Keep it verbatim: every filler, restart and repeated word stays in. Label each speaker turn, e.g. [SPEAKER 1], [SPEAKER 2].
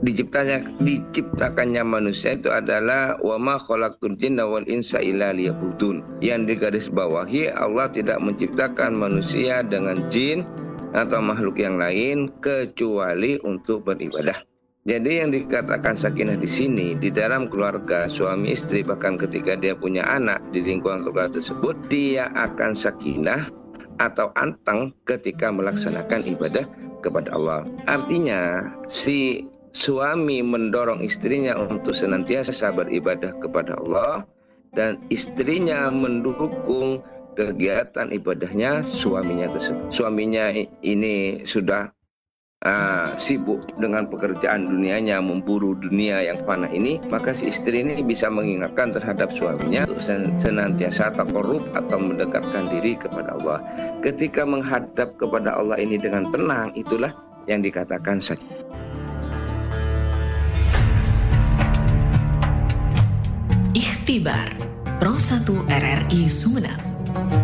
[SPEAKER 1] diciptanya diciptakannya manusia itu adalah wa ma khalaqtul jinna wal insa illa liya'budun. Yang digarisbawahi, Allah tidak menciptakan manusia dengan jin atau makhluk yang lain kecuali untuk beribadah. Jadi yang dikatakan sakinah di sini di dalam keluarga suami istri, bahkan ketika dia punya anak di lingkungan keluarga tersebut, dia akan sakinah atau anteng ketika melaksanakan ibadah kepada Allah. Artinya si suami mendorong istrinya untuk senantiasa beribadah kepada Allah, dan istrinya mendukung kegiatan ibadahnya suaminya tersebut. Suaminya ini sudah uh, sibuk dengan pekerjaan dunianya, memburu dunia yang fana ini, maka si istri ini bisa mengingatkan terhadap suaminya untuk senantiasa takorup atau mendekatkan diri kepada Allah. Ketika menghadap kepada Allah ini dengan tenang, itulah yang dikatakan sakinah.
[SPEAKER 2] Ikhtibar Pro satu R R I Sumeneb.